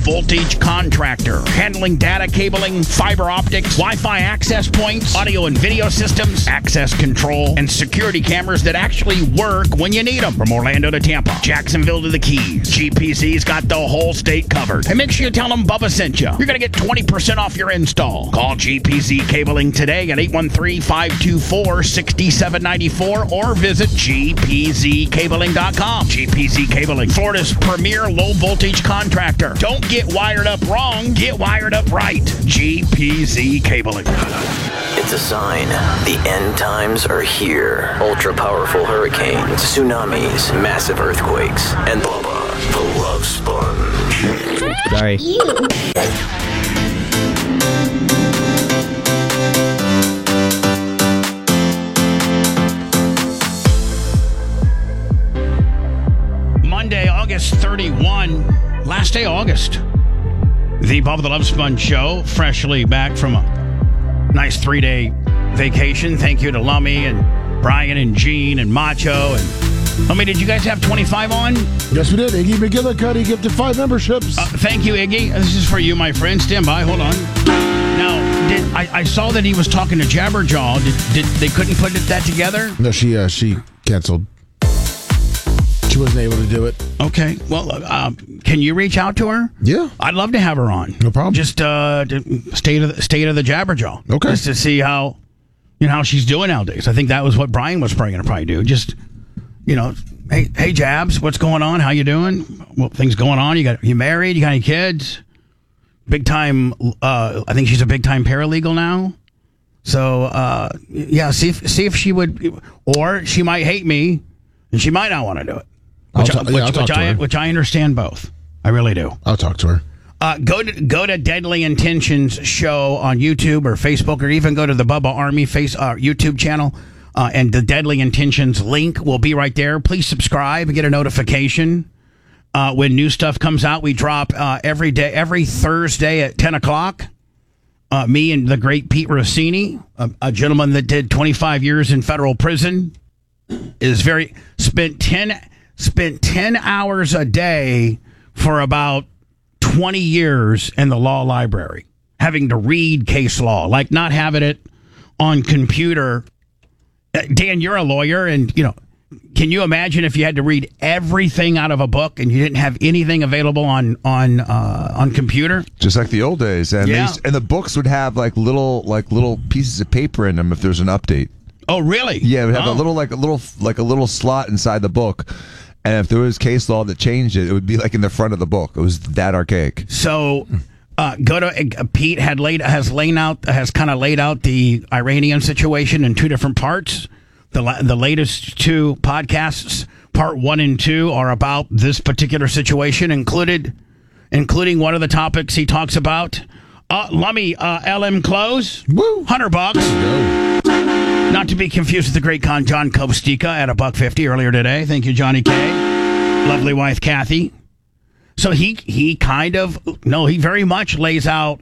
voltage contractor. Handling data cabling, fiber optics, Wi-Fi access points, audio and video systems, access control, and security cameras that actually work when you need them. From Orlando to Tampa, Jacksonville to the Keys, GPZ's got the whole state covered. And make sure you tell them Bubba sent you. You're going to get 20% off your install. Call GPZ Cabling today at 813-524-6794 or visit gpzcabling.com. GPZ Cabling, Florida's premier low-voltage contractor. Don't get wired up wrong. Get wired up right. GPZ Cabling. It's a sign. The end times are here. Ultra-powerful hurricanes, tsunamis, massive earthquakes, and Bubba, the Love Sponge. Sorry. Monday, August 31, last day of August. The Bubba the Love Sponge Show, freshly back from a nice 3-day vacation. Thank you to Lummy and Brian and Gene and Macho. And Lummy, did you guys have 25 on? Yes, we did. Iggy McGillicuddy gifted 5 memberships. Thank you, Iggy. This is for you, my friend. Stand by. Hold on. Now, I saw that he was talking to Jabberjaw. Did they couldn't put that together? No, she canceled. She wasn't able to do it. Okay. Well, can you reach out to her? Yeah. I'd love to have her on. No problem. Just state of the Jabberjaw. Okay. Just to see how she's doing nowadays. I think that was what Brian was probably going to do. Just, hey Jabs, what's going on? How you doing? Well, things going on. You married? You got any kids? Big time. I think she's a big time paralegal now. So yeah, see if she would, or she might hate me, and she might not want to do it. Which I understand both. I really do. I'll talk to her. Go to Deadly Intentions show on YouTube or Facebook, or even go to the Bubba Army YouTube channel, and the Deadly Intentions link will be right there. Please subscribe and get a notification when new stuff comes out. We drop every Thursday at 10 o'clock. Me and the great Pete Rossini, a gentleman that did 25 years in federal prison, spent 10 hours a day for about 20 years in the law library, having to read case law, like not having it on computer. Dan, you're a lawyer, and can you imagine if you had to read everything out of a book and you didn't have anything available on computer? Just like the old days, and yeah. And the books would have little pieces of paper in them if there's an update. Oh, really? Yeah, it would have a little slot inside the book. And if there was case law that changed it, it would be like in the front of the book. It was that archaic. So, go to Pete has laid out the Iranian situation in 2 different parts. The latest 2 podcasts, part 1 and 2, are about this particular situation, including one of the topics he talks about. Lummy, LM close. Woo. $100. Not to be confused with the great John Kostika at $150 earlier today. Thank you, Johnny K. Lovely wife, Kathy. So he very much lays out,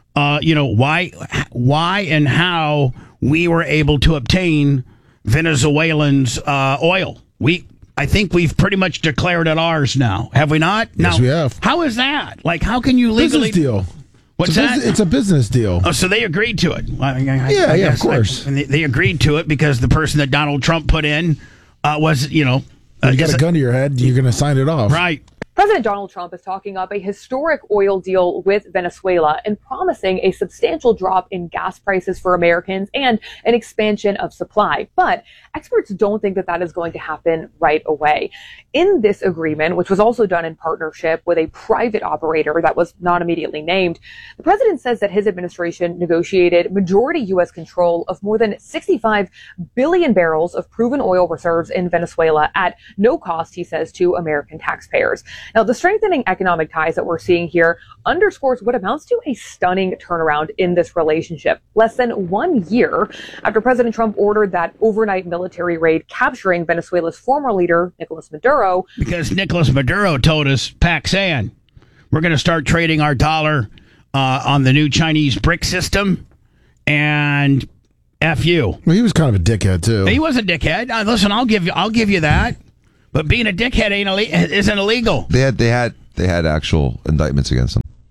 why and how we were able to obtain Venezuelans' oil. I think we've pretty much declared it ours now. Have we not? Yes, we have. How is that? Like, how can you legally... Business deal. What's that? It's a business deal. Oh, so they agreed to it. Yeah, of course. And they agreed to it because the person that Donald Trump put in was, you got a gun to your head, you're going to sign it off. Right. President Donald Trump is talking up a historic oil deal with Venezuela and promising a substantial drop in gas prices for Americans and an expansion of supply. But experts don't think that is going to happen right away. In this agreement, which was also done in partnership with a private operator that was not immediately named, the president says that his administration negotiated majority U.S. control of more than 65 billion barrels of proven oil reserves in Venezuela at no cost, he says, to American taxpayers. Now, the strengthening economic ties that we're seeing here underscores what amounts to a stunning turnaround in this relationship. Less than 1 year after President Trump ordered that overnight military raid capturing Venezuela's former leader, Nicolas Maduro. Because Nicolas Maduro told us, Paxan, we're going to start trading our dollar on the new Chinese BRIC system, and F you. Well, he was kind of a dickhead, too. He was a dickhead. Listen, I'll give you that. But being a dickhead isn't illegal. They had actual indictments against him.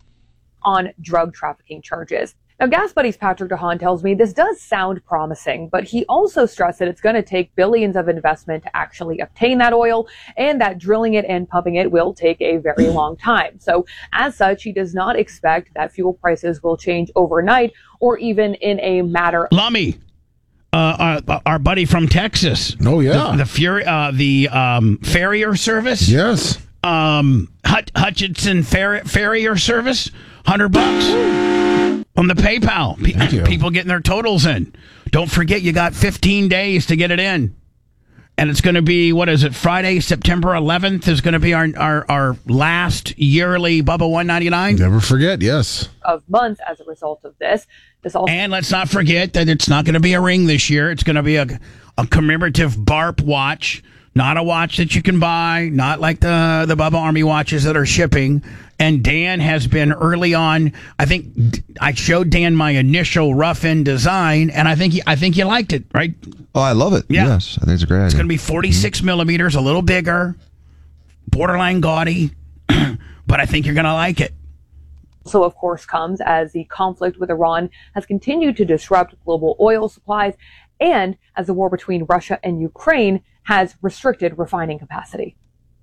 on drug trafficking charges. Now, Gas Buddy's Patrick DeHaan tells me this does sound promising, but he also stressed that it's going to take billions of investment to actually obtain that oil, and that drilling it and pumping it will take a very long time. So as such, he does not expect that fuel prices will change overnight or even in a matter. Lummy, our buddy from Texas. Oh, yeah. The Farrier service. Yes. Hutchinson Farrier service, $100 on the PayPal. Thank you. People getting their totals in. Don't forget, you got 15 days to get it in. And it's going to be, Friday, September 11th is going to be our last yearly Bubba 199. Never forget, yes. Of months as a result of this. And let's not forget that it's not going to be a ring this year. It's going to be a commemorative BARP watch, not a watch that you can buy, not like the Bubba Army watches that are shipping. And Dan has been early on. I think I showed Dan my initial rough end design, and I think you liked it, right? Oh, I love it. Yeah. Yes, I think it's a great idea. It's going to be 46 millimeters, a little bigger, borderline gaudy, but I think you're going to like it. Also, of course, comes as the conflict with Iran has continued to disrupt global oil supplies, and as the war between Russia and Ukraine has restricted refining capacity.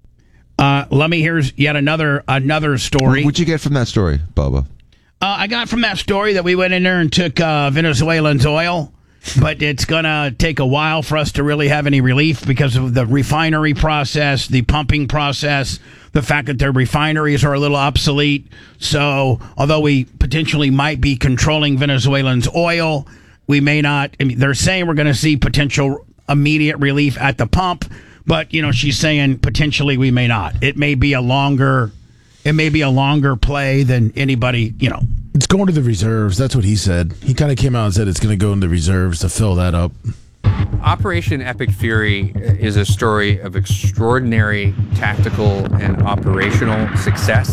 Let me here's yet another story. What'd you get from that story, Bubba? I got from that story that we went in there and took Venezuelans' oil, but it's going to take a while for us to really have any relief because of the refinery process, the pumping process, the fact that their refineries are a little obsolete. So although we potentially might be controlling Venezuelans' oil, we may not. I mean, they're saying we're going to see potential immediate relief at the pump. But, she's saying potentially we may not. It may be a longer play than anybody, It's going to the reserves. That's what he said. He kind of came out and said it's going to go into reserves to fill that up. Operation Epic Fury is a story of extraordinary tactical and operational success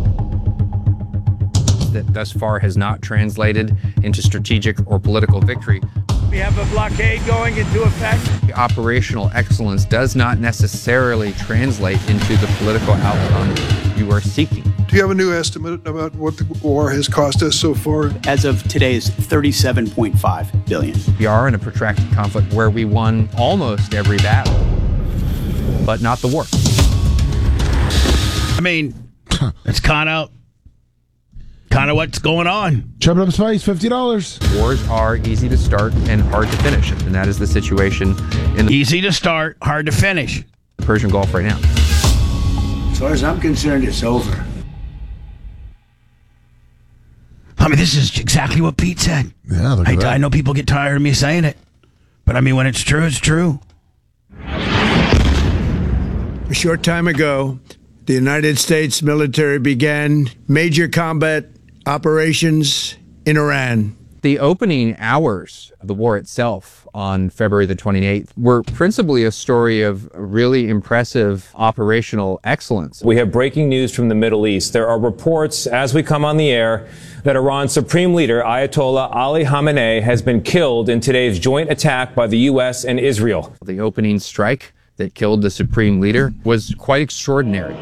that thus far has not translated into strategic or political victory. We have a blockade going into effect. Operational excellence does not necessarily translate into the political outcome you are seeking. Do you have a new estimate about what the war has cost us so far? As of today is $37.5 billion. We are in a protracted conflict where we won almost every battle, but not the war. I mean, it's kind of what's going on. Chop it up spice, $50. Wars are easy to start and hard to finish, and that is the situation in the easy to start, hard to finish Persian Gulf right now. As far as I'm concerned, it's over. I mean, this is exactly what Pete said. Yeah, look at that. I know people get tired of me saying it, but I mean, when it's true, it's true. A short time ago, the United States military began major combat operations in Iran. The opening hours of the war itself on February the 28th were principally a story of really impressive operational excellence. We have breaking news from the Middle East. There are reports as we come on the air that Iran's supreme leader, Ayatollah Ali Khamenei, has been killed in today's joint attack by the U.S. and Israel. The opening strike that killed the supreme leader was quite extraordinary.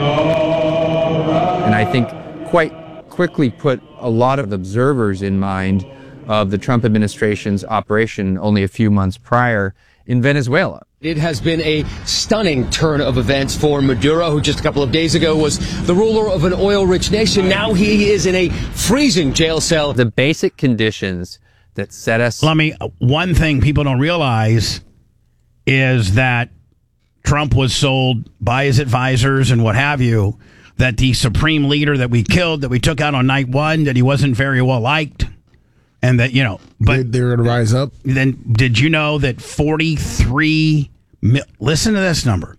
And I think quite quickly put a lot of observers in mind of the Trump administration's operation only a few months prior in Venezuela. It has been a stunning turn of events for Maduro, who just a couple of days ago was the ruler of an oil-rich nation. Now he is in a freezing jail cell. The basic conditions that set us... Lummy, one thing people don't realize is that Trump was sold by his advisors and what have you, that the supreme leader that we killed, that we took out on night one, that he wasn't very well liked. And that, but they're going to rise up. Then did you know that 43, listen to this number,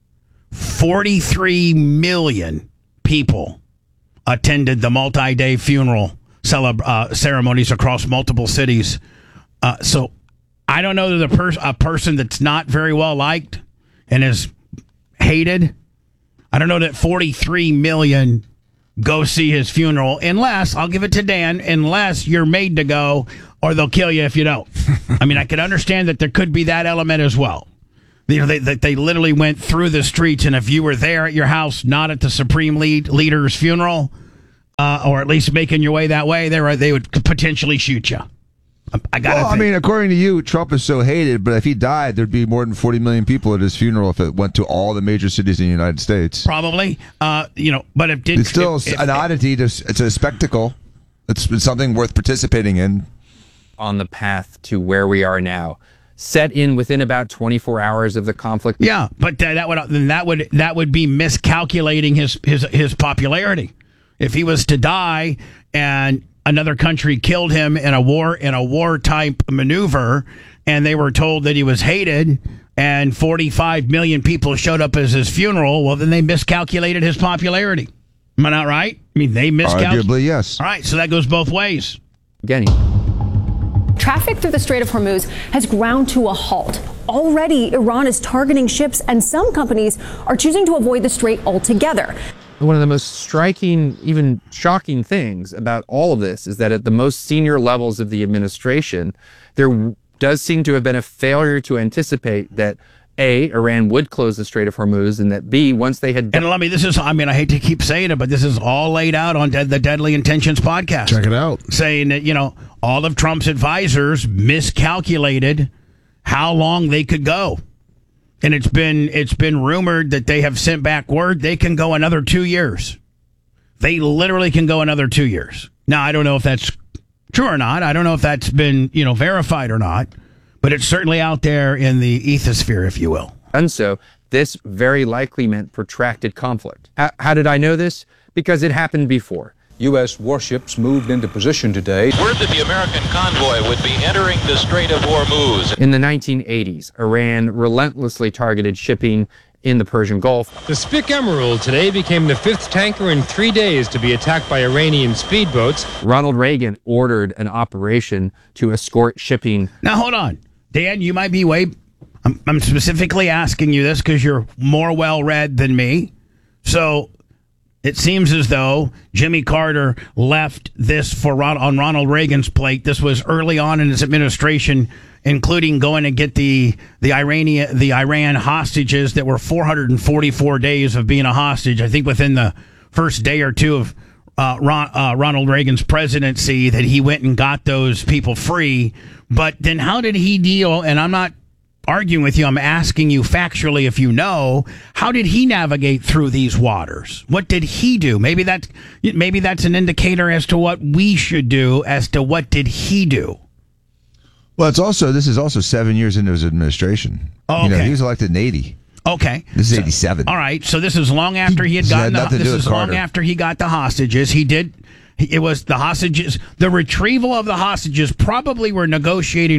43 million people attended the multi-day funeral ceremonies across multiple cities. So I don't know that a person that's not very well liked and is hated, I don't know that 43 million go see his funeral, unless, I'll give it to Dan, unless you're made to go, or they'll kill you if you don't. I mean, I could understand that there could be that element as well. They literally went through the streets, and if you were there at your house, not at the supreme leader's funeral, or at least making your way that way, they would potentially shoot you. I mean, according to you, Trump is so hated, but if he died, there'd be more than 40 million people at his funeral if it went to all the major cities in the United States. Probably, but it did. It's still an oddity. It's a spectacle. It's something worth participating in. On the path to where we are now, set in within about 24 hours of the conflict. Yeah, but that would be miscalculating his popularity. If he was to die and another country killed him in a war type maneuver, and they were told that he was hated, and 45 million people showed up as his funeral, well, then they miscalculated his popularity. Am I not right? I mean, they miscalculated. Arguably, yes. All right, so that goes both ways. Again. Traffic through the Strait of Hormuz has ground to a halt. Already, Iran is targeting ships, and some companies are choosing to avoid the strait altogether. One of the most striking, even shocking things about all of this is that at the most senior levels of the administration, there does seem to have been a failure to anticipate that A, Iran would close the Strait of Hormuz, and that B, once they had... And let me, I hate to keep saying it, but this is all laid out on the Deadly Intentions podcast. Check it out. Saying that, all of Trump's advisors miscalculated how long they could go. And it's been rumored that they have sent back word they can go another 2 years. They literally can go another 2 years. Now, I don't know if that's true or not. I don't know if that's been, verified or not. But it's certainly out there in the ethosphere, if you will. And so this very likely meant protracted conflict. How did I know this? Because it happened before. U.S. warships moved into position today. Word that the American convoy would be entering the Strait of Hormuz. In the 1980s, Iran relentlessly targeted shipping in the Persian Gulf. The Spic Emerald today became the 5th tanker in 3 days to be attacked by Iranian speedboats. Ronald Reagan ordered an operation to escort shipping. Now, hold on. Dan, you might be I'm specifically asking you this because you're more well-read than me. So it seems as though Jimmy Carter left this on Ronald Reagan's plate. This was early on in his administration, including going to get the Iran hostages that were 444 days of being a hostage. I think within the first day or two of Ronald Reagan's presidency that he went and got those people free. But then how did he deal? And I'm not arguing with you. I'm asking you factually if you know. How did he navigate through these waters? What did he do? Maybe that's an indicator as to what we should do as to what did he do. Well, this is also 7 years into his administration. Oh, okay. He was elected in 80. Okay. This is 87. All right. So this is long after he had gotten long after he got the hostages. It was the hostages. The retrieval of the hostages probably were negotiated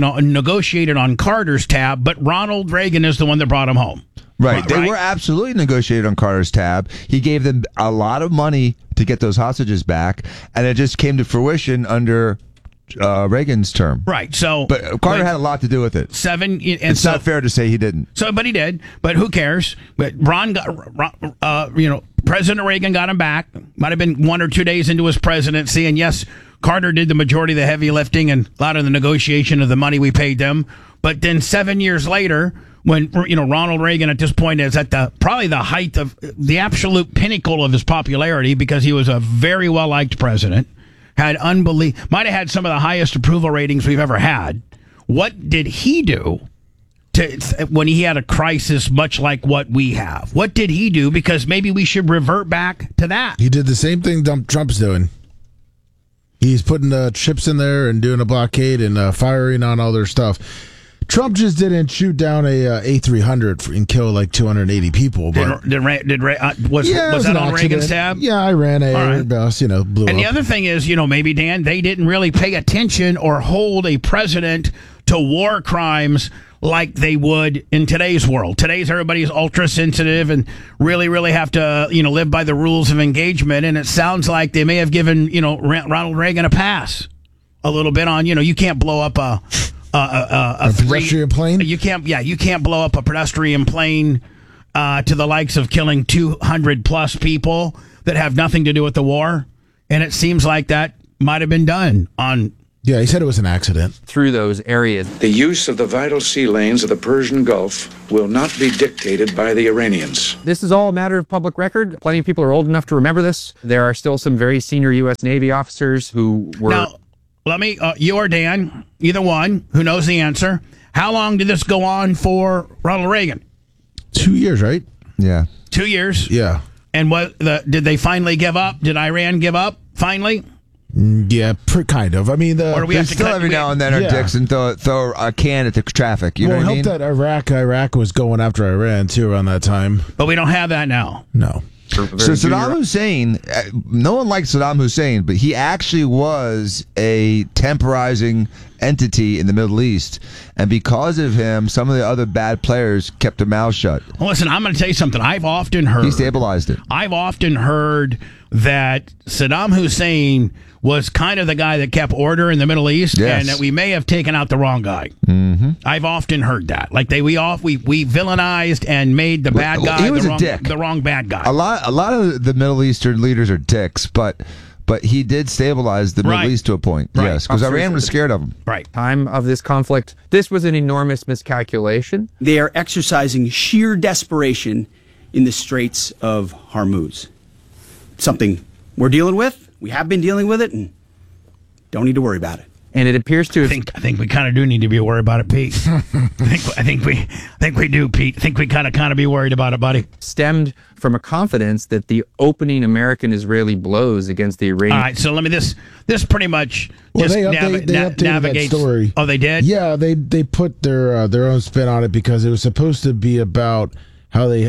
on Carter's tab, but Ronald Reagan is the one that brought them home. Right. They were absolutely negotiated on Carter's tab. He gave them a lot of money to get those hostages back, and it just came to fruition under Reagan's term. Right. So, but Carter had a lot to do with it. It's not fair to say he didn't. So, but he did. But who cares? But President Reagan got him back. Might have been 1 or 2 days into his presidency, and yes, Carter did the majority of the heavy lifting and a lot of the negotiation of the money we paid them. But then 7 years later, when Ronald Reagan at this point is at probably the height of the absolute pinnacle of his popularity, because he was a very well liked president. Might have had some of the highest approval ratings we've ever had. What did he do when he had a crisis much like what we have? What did he do? Because maybe we should revert back to that. He did the same thing Trump's doing. He's putting ships in there and doing a blockade and firing on all their stuff. Trump just didn't shoot down a A300 and kill like 280 people. But was that on Reagan's tab? Yeah, Iran Airbus, blew up. And the other thing is, maybe, Dan, they didn't really pay attention or hold a president to war crimes like they would in today's world. Today's everybody's ultra sensitive and really, really have to, live by the rules of engagement. And it sounds like they may have given, Ronald Reagan a pass a little bit on, you can't blow up a pedestrian plane. You can't blow up a pedestrian plane to the likes of killing 200 plus people that have nothing to do with the war. And it seems like that might have been done on Yeah, he said it was an accident. Through those areas. The use of the vital sea lanes of the Persian Gulf will not be dictated by the Iranians. This is all a matter of public record. Plenty of people are old enough to remember this. There are still some very senior U.S. Navy officers who were... Now, let me, you or Dan, either one, who knows the answer, how long did this go on for Ronald Reagan? 2 years, right? Yeah. 2 years? Yeah. And did they finally give up? Did Iran give up, finally? Yeah, kind of. I mean, still every now and then are dicks and throw a can at the traffic. You know what I mean? It helped that Iraq was going after Iran, too, around that time. But we don't have that now. No. So Saddam Hussein, no one likes Saddam Hussein, but he actually was a temporizing entity in the Middle East. And because of him, some of the other bad players kept their mouths shut. Well, listen, I'm going to tell you something. I've often heard... He stabilized it. I've often heard that Saddam Hussein was kind of the guy that kept order in the Middle East, and that we may have taken out the wrong guy. Mm-hmm. I've often heard that. Like we villainized and made the bad guy the wrong bad guy. A lot of the Middle Eastern leaders are dicks, but he did stabilize the Middle East to a point. Right. Yes, because Iran was scared of him. Right. Time of this conflict, this was an enormous miscalculation. They are exercising sheer desperation in the Straits of Hormuz. Something we're dealing with. We have been dealing with it, and don't need to worry about it. And it appears to. I think we kind of do need to be worried about it, Pete. I think we do, Pete. I think we kind of be worried about it, buddy. Stemmed from a confidence that the opening American-Israeli blows against the Iranian. All right, so let me this pretty much they navigates that story. Oh, they did? Yeah, they put their own spin on it because it was supposed to be about how the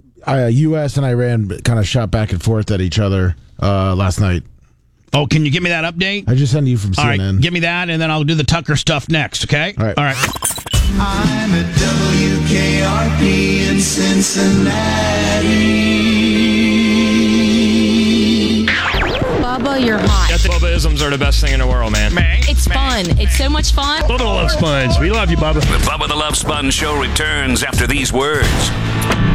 U.S. and Iran kind of shot back and forth at each other last night. Oh, can you give me that update? I just sent you from CNN. All right, give me that, and then I'll do the Tucker stuff next, okay? All right. I'm at WKRP in Cincinnati. Bubba, you're hot. Bubba-isms are the best thing in the world, man. It's fun. It's so much fun. Bubba the Love Sponge. We love you, Bubba. The Bubba the Love Sponge Show returns after these words.